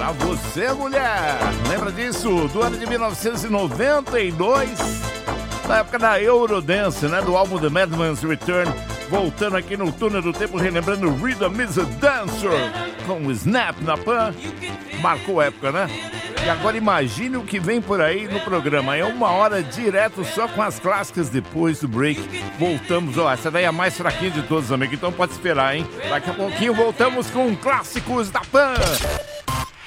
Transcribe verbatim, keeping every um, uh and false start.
Pra você, mulher. Lembra disso? Do ano de mil novecentos e noventa e dois, da época da Eurodance, né? Do álbum The Madman's Return. Voltando aqui no túnel do tempo, relembrando Rhythm is a Dancer com o Snap na Pan. Marcou época, né? E agora imagine o que vem por aí no programa. É uma hora direto só com as clássicas. Depois do break voltamos. Ó, essa daí é a mais fraquinha de todos, amigo. Então pode esperar, hein? Daqui a pouquinho voltamos com clássicos da Pan.